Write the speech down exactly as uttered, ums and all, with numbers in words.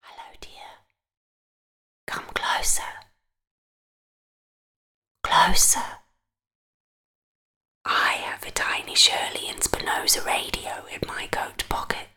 Hello, dear. Come closer. Closer. I have a tiny Shirley and Spinoza radio in my coat pocket.